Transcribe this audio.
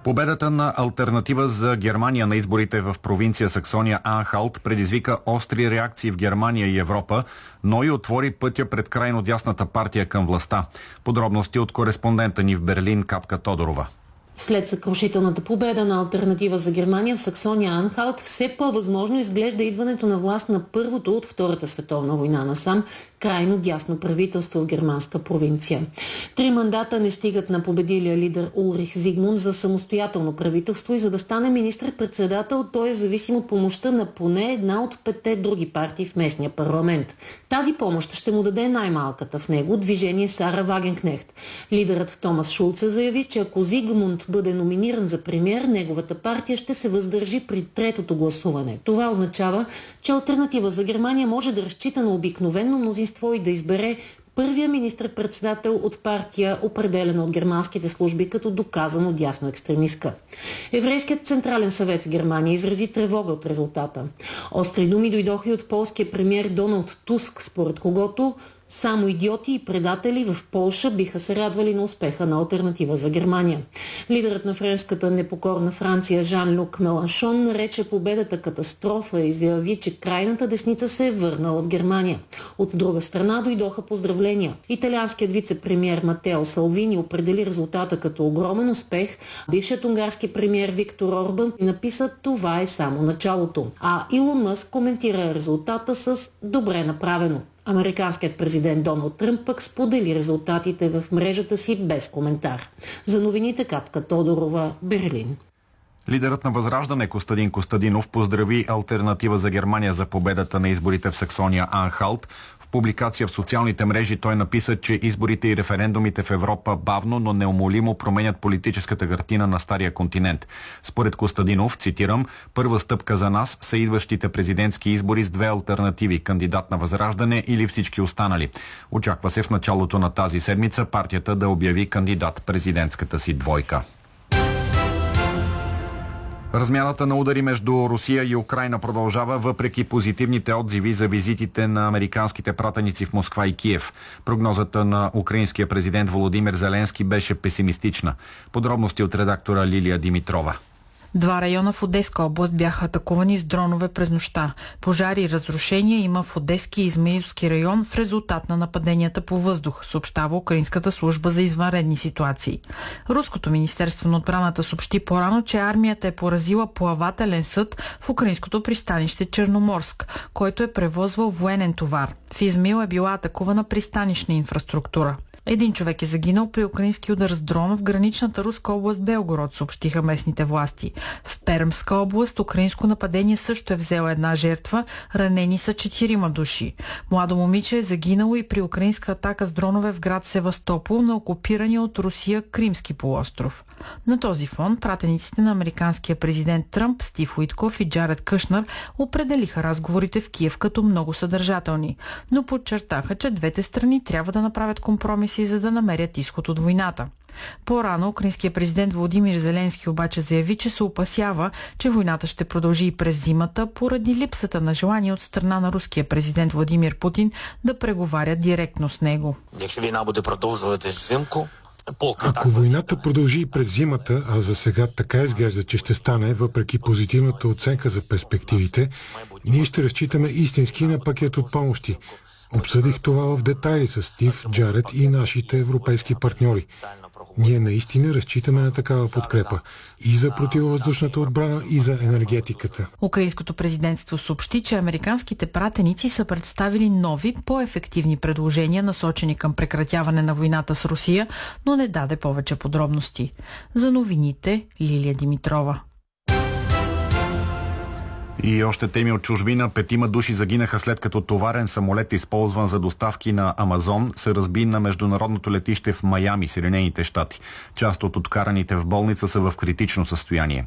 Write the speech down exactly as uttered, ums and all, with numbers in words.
Победата на Алтернатива за Германия на изборите в провинция Саксония Анхалт предизвика остри реакции в Германия и Европа, но и отвори пътя пред крайно дясната партия към властта. Подробности от кореспондента ни в Берлин Капка Тодорова. След съкрушителната победа на Алтернатива за Германия в Саксония Анхалт, все по-възможно изглежда идването на власт на първото от Втората световна война насам крайно дясно правителство в германска провинция. Три мандата не стигат на победилия лидер Улрих Зигмунд за самостоятелно правителство и за да стане министър-председател, той е зависим от помощта на поне една от петте други партии в местния парламент. Тази помощ ще му даде най-малката в него движение Сара Вагенкнехт. Лидерът Томас Шулце заяви, че ако Зигмунд бъде номиниран за премиер, неговата партия ще се въздържи при третото гласуване. Това означава, че Алтернатива за Германия може да разчита на обикновено мнозинство и да избере първия министър-председател от партия, определена от германските служби като доказано дясно екстремистка. Еврейският централен съвет в Германия изрази тревога от резултата. Остри думи дойдоха и от полския премиер Доналд Туск, според когото само идиоти и предатели в Полша биха се радвали на успеха на Алтернатива за Германия. Лидерът на френската непокорна Франция Жан-Люк Меланшон нарече победата катастрофа и заяви, че крайната десница се е върнала от Германия. От друга страна дойдоха поздравления. Италианският вице-премиер Матео Салвини определи резултата като огромен успех. Бившият унгарски премиер Виктор Орбан написа: "Това е само началото." А Илон Мъск коментира резултата с "добре направено". Американският президент Доналд Тръмп пък сподели резултатите в мрежата си без коментар. За новините Капка Тодорова, Берлин. Лидерът на Възраждане Костадин Костадинов поздрави Алтернатива за Германия за победата на изборите в Саксония Анхалт. В публикация в социалните мрежи той написа, че изборите и референдумите в Европа бавно, но неумолимо променят политическата картина на стария континент. Според Костадинов, цитирам: "Първа стъпка за нас са идващите президентски избори с две алтернативи – кандидат на Възраждане или всички останали. Очаква се в началото на тази седмица партията да обяви кандидат президентската си двойка." Размяната на удари между Русия и Украйна продължава въпреки позитивните отзиви за визитите на американските пратеници в Москва и Киев. Прогнозата на украинския президент Володимир Зеленски беше песимистична. Подробности от редактора Лилия Димитрова. Два района в Одеска област бяха атакувани с дронове през нощта. Пожари и разрушения има в Одески и Измаилски район в резултат на нападенията по въздух, съобщава Украинската служба за извънредни ситуации. Руското министерство на отбраната съобщи по-рано, че армията е поразила плавателен съд в украинското пристанище Черноморск, който е превозвал военен товар. В Измаил е била атакувана пристанищна инфраструктура. Един човек е загинал при украински удар с дрон в граничната руска област Белгород, съобщиха местните власти. В Пермска област украинско нападение също е взела една жертва, ранени са четирима души. Младо момиче е загинало и при украинска атака с дронове в град Севастопол на окупирания от Русия Кримски полуостров. На този фон пратениците на американския президент Тръмп, Стив Уитков и Джаред Кушнер определиха разговорите в Киев като много съдържателни, но подчертаха, че двете страни трябва да направят компромиси, за да намерят изход от войната. По-рано украинският президент Володимир Зеленски обаче заяви, че се опасява, че войната ще продължи и през зимата поради липсата на желание от страна на руския президент Владимир Путин да преговаря директно с него. Якщо война буде продовжуватись взимку, ако войната продължи и през зимата, а за сега така изглежда, че ще стане, въпреки позитивната оценка за перспективите, ние ще разчитаме истински на пакет от помощи. Обсъдих това в детайли с Стив, Джаред и нашите европейски партньори. Ние наистина разчитаме на такава подкрепа и за противовъздушната отбрана, и за енергетиката. Украинското президентство съобщи, че американските пратеници са представили нови, по-ефективни предложения, насочени към прекратяване на войната с Русия, но не даде повече подробности. За новините Лилия Димитрова. И още теми от чужбина. Петима души загинаха след като товарен самолет, използван за доставки на Амазон, се разби на международното летище в Майами, Съединените щати. Част от откараните в болница са в критично състояние.